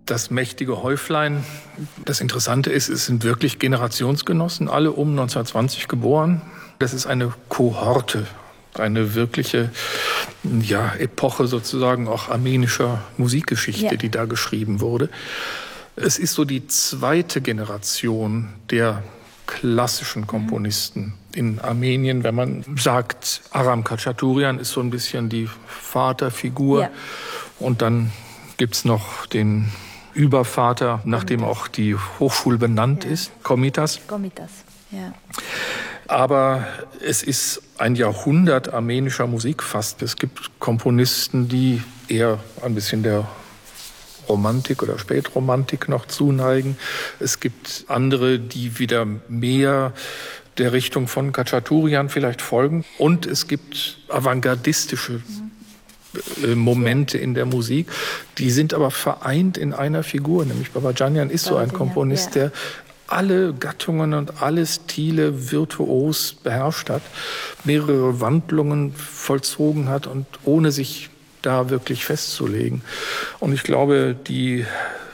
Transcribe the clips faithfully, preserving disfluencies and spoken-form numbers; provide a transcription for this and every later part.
Das mächtige Häuflein, das Interessante ist, es sind wirklich Generationsgenossen, alle um neunzehnhundertzwanzig geboren. Das ist eine Kohorte, eine wirkliche ja, Epoche sozusagen auch armenischer Musikgeschichte, ja. die da geschrieben wurde. Es ist so die zweite Generation der klassischen Komponisten in Armenien. Wenn man sagt, Aram Khachaturian ist so ein bisschen die Vaterfigur. Ja. Und dann gibt's noch den Übervater, nach dem auch die Hochschule benannt ja. ist, Komitas. Komitas, ja. Aber es ist ein Jahrhundert armenischer Musik fast. Es gibt Komponisten, die eher ein bisschen der Romantik oder Spätromantik noch zuneigen. Es gibt andere, die wieder mehr der Richtung von Khachaturian vielleicht folgen. Und es gibt avantgardistische mhm. Momente in der Musik. Die sind aber vereint in einer Figur, nämlich Babacanyan ist so ein Komponist, der alle Gattungen und alle Stile virtuos beherrscht hat, mehrere Wandlungen vollzogen hat und ohne sich da wirklich festzulegen. Und ich glaube, die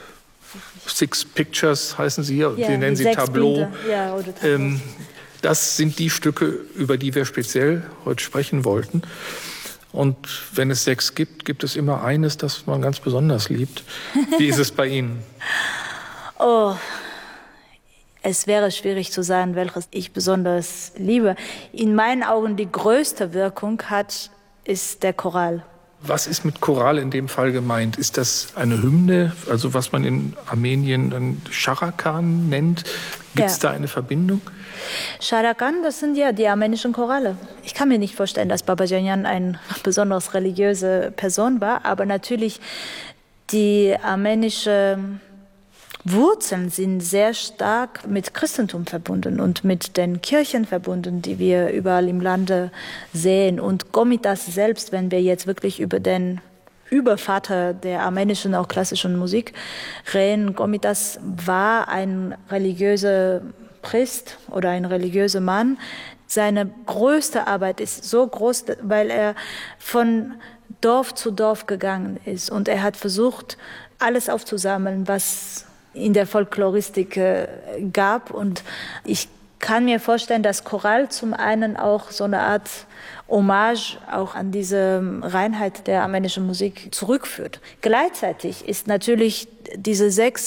Six Pictures heißen sie hier, ja, die nennen die sie Tableau. Ja, oder Tableau. Ähm, das sind die Stücke, über die wir speziell heute sprechen wollten. Und wenn es sechs gibt, gibt es immer eines, das man ganz besonders liebt. Wie ist es bei Ihnen? Oh, es wäre schwierig zu sagen, welches ich besonders liebe. In meinen Augen die größte Wirkung hat, ist der Choral. Was ist mit Choral in dem Fall gemeint? Ist das eine Hymne, also was man in Armenien dann Charakan nennt? Gibt es ja. da eine Verbindung? Charakan, das sind ja die armenischen Chorale. Ich kann mir nicht vorstellen, dass Babacanyan eine besonders religiöse Person war, aber natürlich die armenischen Wurzeln sind sehr stark mit Christentum verbunden und mit den Kirchen verbunden, die wir überall im Lande sehen. Und Komitas selbst, wenn wir jetzt wirklich über den Übervater der armenischen, auch klassischen Musik reden, Komitas war ein religiöser Priester oder ein religiöser Mann. Seine größte Arbeit ist so groß, weil er von Dorf zu Dorf gegangen ist. Und er hat versucht, alles aufzusammeln, was in der Folkloristik äh, gab. Und ich kann mir vorstellen, dass Choral zum einen auch so eine Art Hommage auch an diese Reinheit der armenischen Musik zurückführt. Gleichzeitig ist natürlich diese sechs